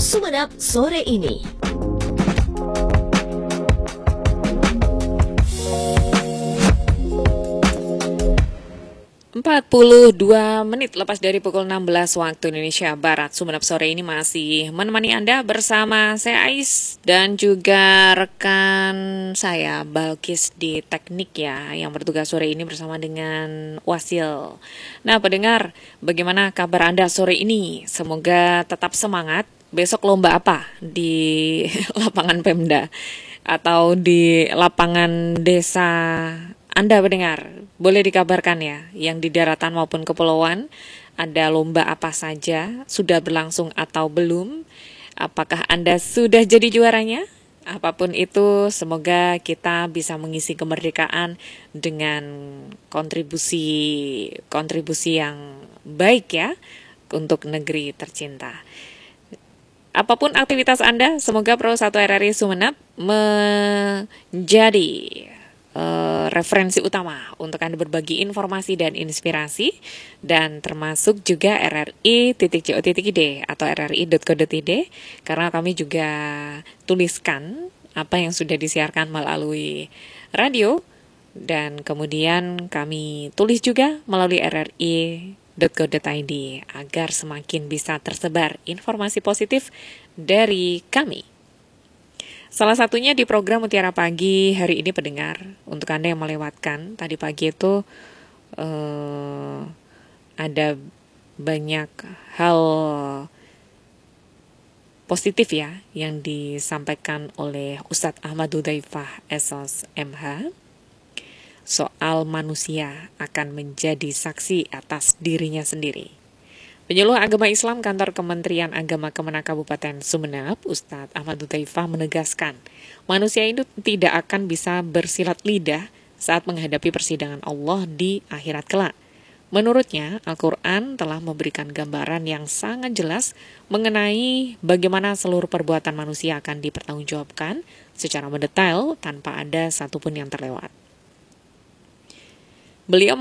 Sumenep sore ini. 42 menit lepas dari pukul 16 waktu Indonesia Barat. Sumenep sore ini masih menemani Anda bersama saya Ais dan juga rekan saya Balkis di teknik ya, yang bertugas sore ini bersama dengan Wasil. Nah pendengar, bagaimana kabar Anda sore ini? Semoga tetap semangat. Besok lomba apa di lapangan Pemda atau di lapangan desa Anda pendengar? Boleh dikabarkan ya, yang di daratan maupun kepulauan, ada lomba apa saja, sudah berlangsung atau belum? Apakah Anda sudah jadi juaranya? Apapun itu, semoga kita bisa mengisi kemerdekaan dengan kontribusi yang baik ya, untuk negeri tercinta. Apapun aktivitas Anda, semoga Pro 1 RRI Sumenep menjadi referensi utama untuk Anda berbagi informasi dan inspirasi, dan termasuk juga RRI.co.id atau rri.co.id, karena kami juga tuliskan apa yang sudah disiarkan melalui radio dan kemudian kami tulis juga melalui rri.co.id agar semakin bisa tersebar informasi positif dari kami. Salah satunya di program Mutiara Pagi hari ini pendengar, untuk Anda yang melewatkan tadi pagi itu ada banyak hal positif ya yang disampaikan oleh Ustadz Ahmad Hudzaifah SOS MH soal manusia akan menjadi saksi atas dirinya sendiri. Penyuluh Agama Islam Kantor Kementerian Agama Kemenak Kabupaten Sumenep, Ustadz Ahmad Hudzaifah menegaskan, manusia itu tidak akan bisa bersilat lidah saat menghadapi persidangan Allah di akhirat kelak. Menurutnya, Al-Quran telah memberikan gambaran yang sangat jelas mengenai bagaimana seluruh perbuatan manusia akan dipertanggungjawabkan secara mendetail tanpa ada satupun yang terlewat. Beliau